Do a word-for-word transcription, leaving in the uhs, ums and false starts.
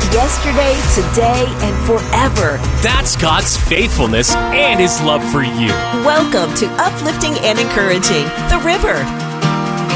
yesterday, today, and forever. That's God's faithfulness and His love for you. Welcome to Uplifting and Encouraging, The River,